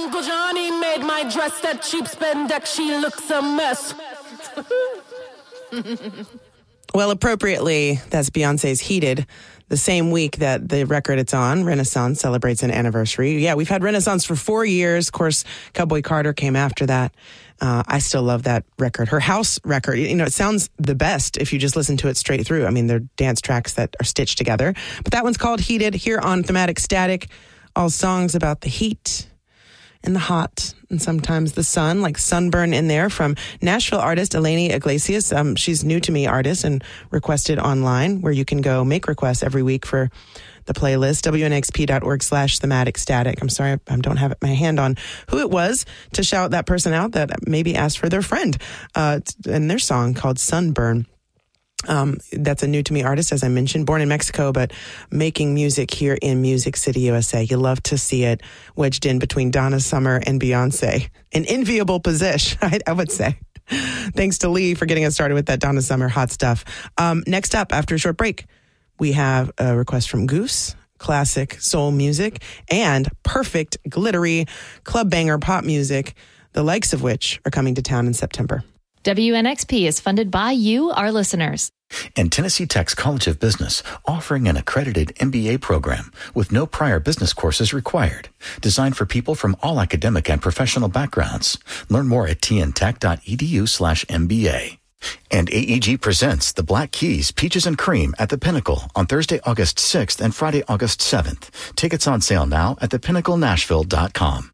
Uncle Johnny made my dress, that cheap spandex, she looks a mess. Well, appropriately, that's Beyonce's Heated, the same week that the record it's on, Renaissance, celebrates an anniversary. Yeah, we've had Renaissance for 4 years. Of course, Cowboy Carter came after that. I still love that record. Her house record, you know, it sounds the best if you just listen to it straight through. I mean, they're dance tracks that are stitched together. But that one's called Heated here on Thematic Static. All songs about the heat and the hot and sometimes the sun, like Sunburn in there, from Nashville artist Eleni Iglesias. She's new to me artist and requested online, where you can go make requests every week for the playlist, wnxp.org/thematic static. I'm sorry, I don't have my hand on who it was to shout that person out that maybe asked for their friend and their song called Sunburn. That's a new to me artist, as I mentioned, born in Mexico, but making music here in Music City, USA. You love to see it wedged in between Donna Summer and Beyonce. An enviable position, I would say. Thanks to Lee for getting us started with that Donna Summer hot stuff. Next up, after a short break, we have a request from Goose, classic soul music, and perfect, glittery, club banger pop music, the likes of which are coming to town in September. WNXP is funded by you, our listeners. And Tennessee Tech's College of Business, offering an accredited MBA program with no prior business courses required, designed for people from all academic and professional backgrounds. Learn more at tntech.edu/MBA. And AEG presents the Black Keys, Peaches and Cream at the Pinnacle on Thursday, August 6th and Friday, August 7th. Tickets on sale now at thepinnaclenashville.com.